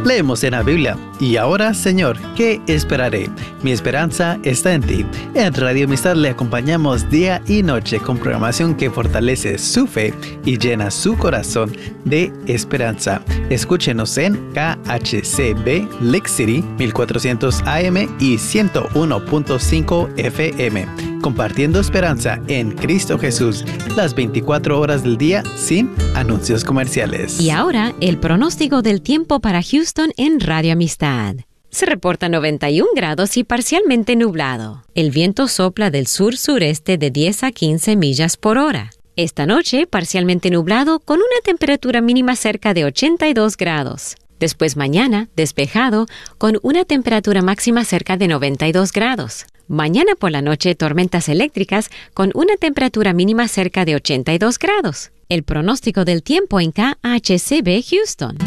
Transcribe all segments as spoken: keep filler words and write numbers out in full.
Leemos en la Biblia, y ahora, Señor, ¿qué esperaré? Mi esperanza está en ti. En Radio Amistad le acompañamos día y noche con programación que fortalece su fe y llena su corazón de esperanza. Escúchenos en K H C B Lake City mil cuatrocientos A M y ciento uno punto cinco F M, compartiendo esperanza en Cristo Jesús las veinticuatro horas del día sin anuncios comerciales. Y ahora, el pronóstico del tiempo para Houston en Radio Amistad. Se reporta noventa y un grados y parcialmente nublado. El viento sopla del sur-sureste de diez a quince millas por hora. Esta noche, parcialmente nublado con una temperatura mínima cerca de ochenta y dos grados. Después mañana, despejado, con una temperatura máxima cerca de noventa y dos grados. Mañana por la noche, tormentas eléctricas con una temperatura mínima cerca de ochenta y dos grados. El pronóstico del tiempo en K H C B Houston.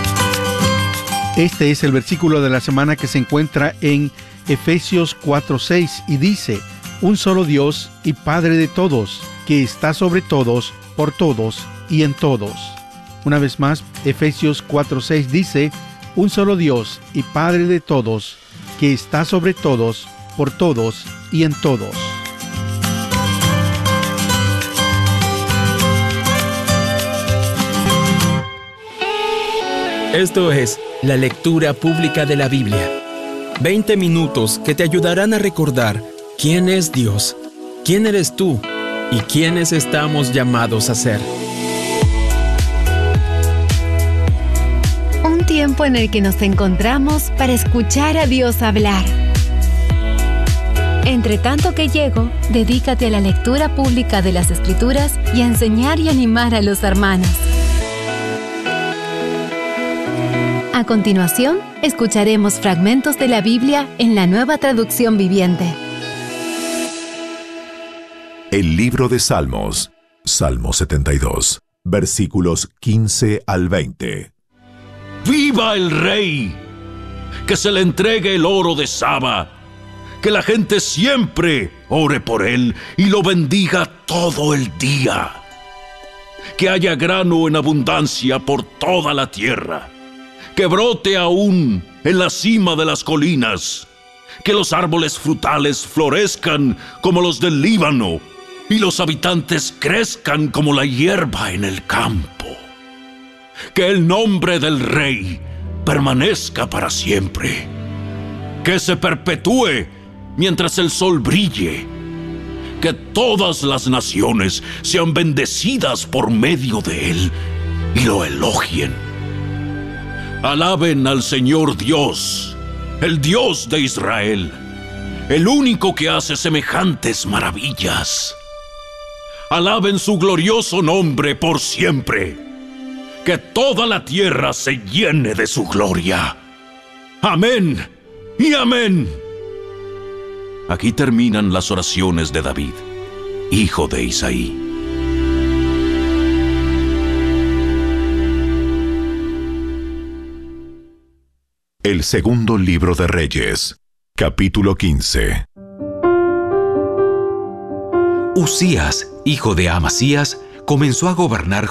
Este es el versículo de la semana que se encuentra en Efesios cuatro seis y dice: un solo Dios y Padre de todos, que está sobre todos, por todos y en todos. Una vez más, Efesios cuatro seis dice: un solo Dios y Padre de todos, que está sobre todos, por todos y en todos. Esto es la lectura pública de la Biblia. veinte minutos que te ayudarán a recordar quién es Dios, quién eres tú y quiénes estamos llamados a ser. Un tiempo en el que nos encontramos para escuchar a Dios hablar. Entre tanto que llego, dedícate a la lectura pública de las Escrituras y a enseñar y animar a los hermanos. A continuación, escucharemos fragmentos de la Biblia en la Nueva Traducción Viviente. El libro de Salmos, Salmo setenta y dos, versículos quince al veinte. ¡Viva el Rey! Que se le entregue el oro de Saba. Que la gente siempre ore por él y lo bendiga todo el día. Que haya grano en abundancia por toda la tierra. Que brote aún en la cima de las colinas. Que los árboles frutales florezcan como los del Líbano y los habitantes crezcan como la hierba en el campo. Que el nombre del Rey permanezca para siempre. Que se perpetúe mientras el sol brille. Que todas las naciones sean bendecidas por medio de él y lo elogien. Alaben al Señor Dios, el Dios de Israel, el único que hace semejantes maravillas. Alaben su glorioso nombre por siempre. Que toda la tierra se llene de su gloria. Amén y amén. Aquí terminan las oraciones de David, hijo de Isaí. El segundo libro de Reyes, capítulo quince. Uzías, hijo de Amasías, comenzó a gobernar